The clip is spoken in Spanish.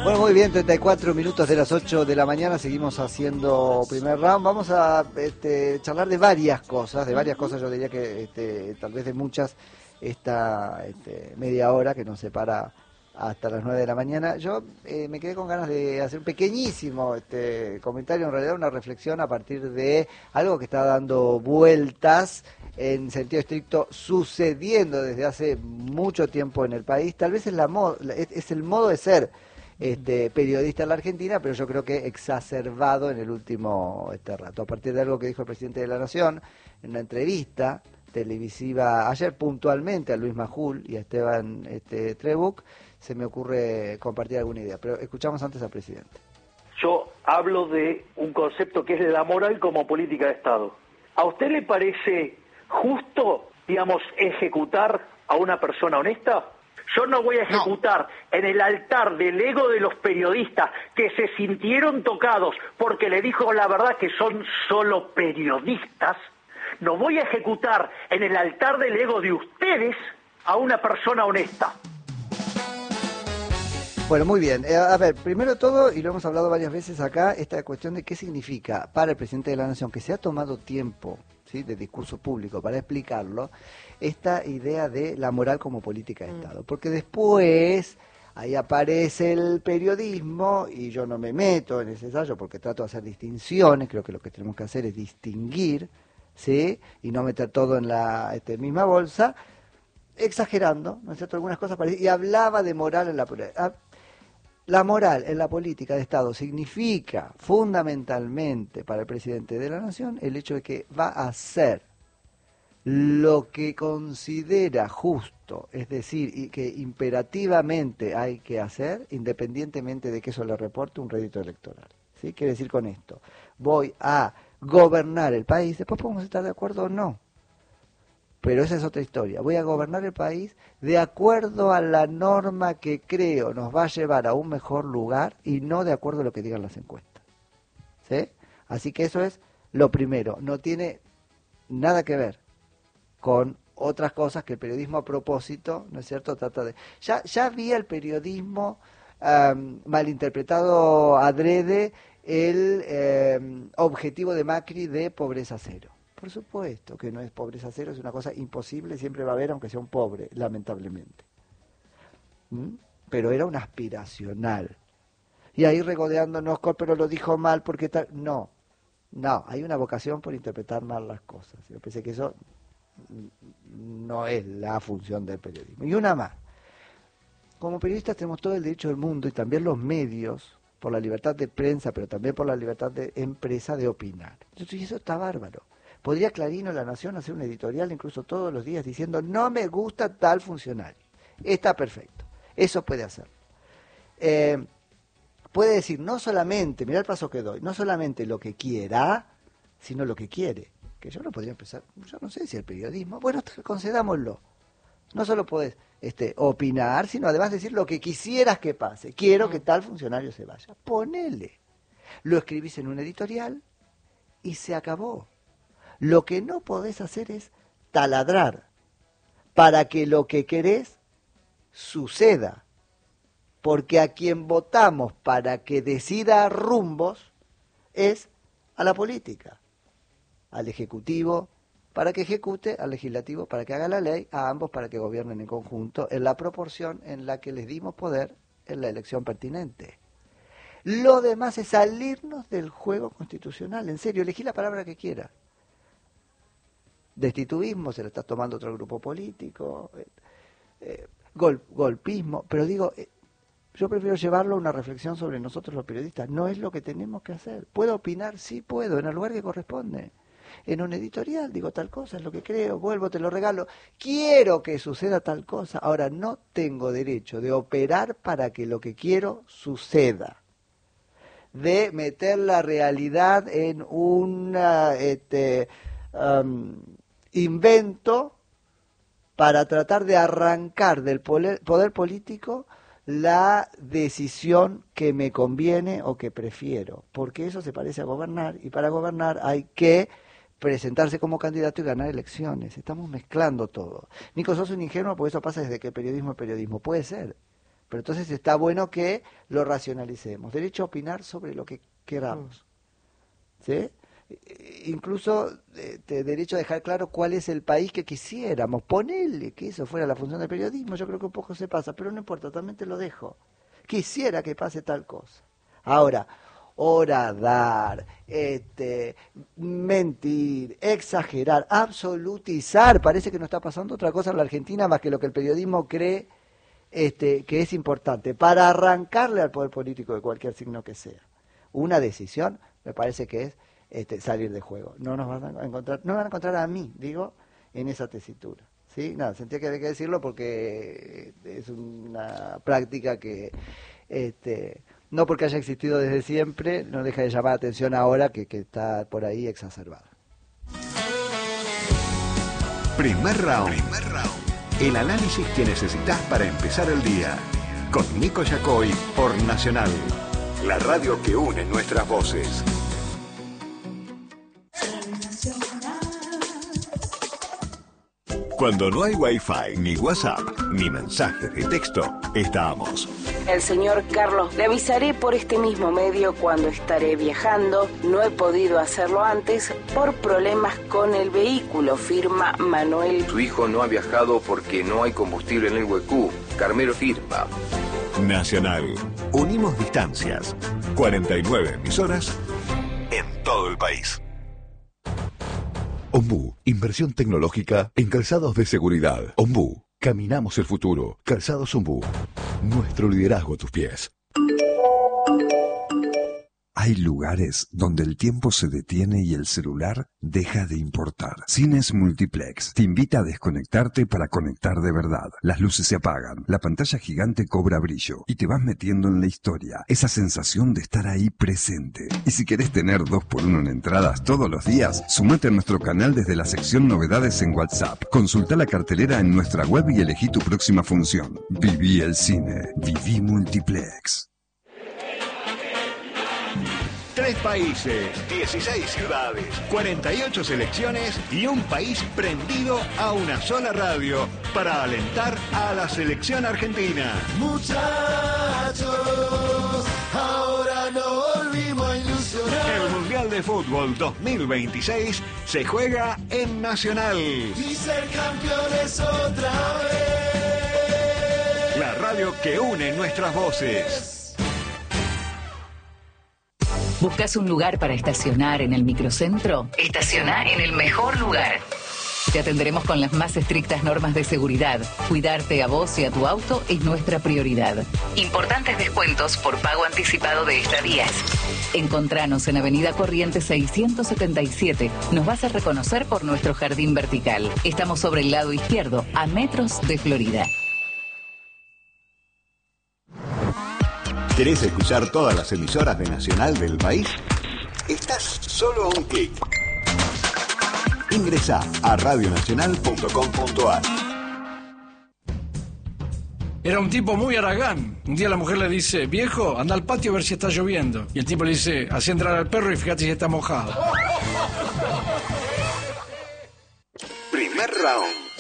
Bueno, muy bien, 34 minutos de las 8 de la mañana, seguimos haciendo primer round. Vamos a charlar de varias cosas, yo diría que tal vez de muchas, esta media hora que nos separa hasta las 9 de la mañana. Yo me quedé con ganas de hacer un pequeñísimo comentario, en realidad una reflexión a partir de algo que está dando vueltas en sentido estricto, sucediendo desde hace mucho tiempo en el país. Tal vez es el modo de ser periodista en la Argentina, pero yo creo que exacerbado en el último rato, a partir de algo que dijo el presidente de la Nación en una entrevista televisiva ayer puntualmente a Luis Majul y a Esteban Trebuch. Se me ocurre compartir alguna idea, pero escuchamos antes al presidente. Yo hablo de un concepto que es la moral como política de Estado. ¿A usted le parece justo, digamos, ejecutar a una persona honesta? Yo no voy a ejecutar en el altar del ego de los periodistas que se sintieron tocados porque le dijo la verdad que son solo periodistas. No voy a ejecutar en el altar del ego de ustedes a una persona honesta. Bueno, muy bien. A ver, primero todo, y lo hemos hablado varias veces acá, esta cuestión de qué significa para el presidente de la Nación, que se ha tomado tiempo, ¿sí?, de discurso público para explicarlo, esta idea de la moral como política de Estado. Porque después ahí aparece el periodismo, y yo no me meto en ese ensayo porque trato de hacer distinciones. Creo que lo que tenemos que hacer es distinguir, ¿sí?, y no meter todo en la misma bolsa, exagerando, ¿no es cierto?, algunas cosas parecidas, y hablaba de moral en la política. La moral en la política de Estado significa fundamentalmente para el presidente de la Nación el hecho de que va a hacer lo que considera justo, es decir, y que imperativamente hay que hacer, independientemente de que eso le reporte un rédito electoral. ¿Sí? Quiere decir con esto, voy a gobernar el país, después podemos estar de acuerdo o no, pero esa es otra historia. Voy a gobernar el país de acuerdo a la norma que creo nos va a llevar a un mejor lugar y no de acuerdo a lo que digan las encuestas. ¿Sí? Así que eso es lo primero. No tiene nada que ver con otras cosas que el periodismo a propósito, ¿no es cierto?, trata de... Ya había el periodismo malinterpretado adrede el objetivo de Macri de pobreza cero. Por supuesto que no es pobreza cero, es una cosa imposible, siempre va a haber, aunque sea un pobre, lamentablemente. Pero era un aspiracional. Y ahí regodeándonos, pero lo dijo mal porque tal... No, hay una vocación por interpretar mal las cosas. Yo pensé que eso no es la función del periodismo. Y una más. Como periodistas tenemos todo el derecho del mundo, y también los medios, por la libertad de prensa, pero también por la libertad de empresa, de opinar. Entonces eso está bárbaro. Podría Clarín o La Nación hacer un editorial incluso todos los días diciendo no me gusta tal funcionario. Está perfecto. Eso puede hacerlo. Puede decir no solamente, mirá el paso que doy, no solamente lo que quiera, sino lo que quiere. Que yo no podría empezar, yo no sé si el periodismo, bueno, concedámoslo. No solo podés opinar, sino además decir lo que quisieras que pase. Quiero que tal funcionario se vaya. Ponele. Lo escribís en un editorial y se acabó. Lo que no podés hacer es taladrar para que lo que querés suceda. Porque a quien votamos para que decida rumbos es a la política, al Ejecutivo para que ejecute, al Legislativo para que haga la ley, a ambos para que gobiernen en conjunto en la proporción en la que les dimos poder en la elección pertinente. Lo demás es salirnos del juego constitucional. En serio, elegí la palabra que quiera. Destituismo se lo está tomando otro grupo político, golpismo, pero digo, yo prefiero llevarlo a una reflexión sobre nosotros los periodistas. No es lo que tenemos que hacer. ¿Puedo opinar? Sí puedo, en el lugar que corresponde. En un editorial digo tal cosa, es lo que creo, vuelvo, te lo regalo. Quiero que suceda tal cosa. Ahora, no tengo derecho de operar para que lo que quiero suceda. De meter la realidad en una... invento para tratar de arrancar del poder político la decisión que me conviene o que prefiero, porque eso se parece a gobernar, y para gobernar hay que presentarse como candidato y ganar elecciones. Estamos mezclando todo. Nico, sos un ingenuo porque eso pasa desde que el periodismo es periodismo. Puede ser, Pero entonces está bueno que lo racionalicemos. Derecho a opinar sobre lo que queramos. ¿Sí? Incluso derecho a dejar claro cuál es el país que quisiéramos. Ponele que eso fuera la función del periodismo, yo creo que un poco se pasa, pero no importa, también te lo dejo. Quisiera que pase tal cosa. Ahora, horadar, mentir, exagerar, absolutizar, parece que no está pasando otra cosa en la Argentina más que lo que el periodismo cree que es importante para arrancarle al poder político de cualquier signo que sea. Una decisión me parece que es salir de juego. No nos van a encontrar, no me van a encontrar a mí, digo, en esa tesitura. ¿Sí? Nada, sentía que había que decirlo porque es una práctica que no porque haya existido desde siempre, no deja de llamar la atención ahora que está por ahí exacerbada. Primer round. El análisis que necesitas para empezar el día. Con Nico Yacoy por Nacional. La radio que une nuestras voces. Cuando no hay Wi-Fi, ni WhatsApp, ni mensajes de texto, estamos. El señor Carlos, le avisaré por este mismo medio cuando estaré viajando. No he podido hacerlo antes por problemas con el vehículo, firma Manuel. Su hijo no ha viajado porque no hay combustible en el huecú. Carmelo firma. Nacional. Unimos distancias. 49 emisoras en todo el país. Ombú, inversión tecnológica en calzados de seguridad. Ombú, caminamos el futuro. Calzados Ombú, nuestro liderazgo a tus pies. Hay lugares donde el tiempo se detiene y el celular deja de importar. Cines Multiplex te invita a desconectarte para conectar de verdad. Las luces se apagan, la pantalla gigante cobra brillo y te vas metiendo en la historia. Esa sensación de estar ahí presente. Y si querés tener 2x1 en entradas todos los días, sumate a nuestro canal desde la sección novedades en WhatsApp. Consulta la cartelera en nuestra web y elegí tu próxima función. Viví el cine. Viví Multiplex. 3 países, 16 ciudades, 48 selecciones y un país prendido a una sola radio para alentar a la selección argentina. Muchachos, ahora no volvimos a ilusionar. El Mundial de Fútbol 2026 se juega en Nacional. Y ser campeones otra vez. La radio que une nuestras voces. ¿Buscas un lugar para estacionar en el microcentro? Estaciona en el mejor lugar. Te atenderemos con las más estrictas normas de seguridad. Cuidarte a vos y a tu auto es nuestra prioridad. Importantes descuentos por pago anticipado de estadías. Encontranos en Avenida Corrientes 677. Nos vas a reconocer por nuestro jardín vertical. Estamos sobre el lado izquierdo, a metros de Florida. ¿Querés escuchar todas las emisoras de Nacional del país? Estás solo a un clic. Ingresá a radionacional.com.ar. Era un tipo muy haragán. Un día la mujer le dice: viejo, anda al patio a ver si está lloviendo. Y el tipo le dice: así entrar al perro y fíjate si está mojado. Primer round.